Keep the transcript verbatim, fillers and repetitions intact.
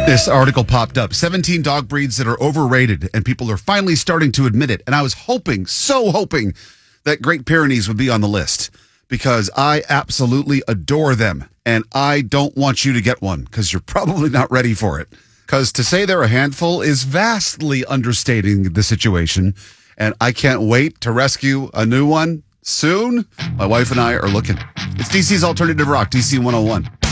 This article popped up. seventeen dog breeds that are overrated, and people are finally starting to admit it. And I was hoping, so hoping, that Great Pyrenees would be on the list because I absolutely adore them. And I don't want you to get one because you're probably not ready for it. Because to say they're a handful is vastly understating the situation. And I can't wait to rescue a new one soon. My wife and I are looking. It's D C's Alternative Rock, D C one oh one.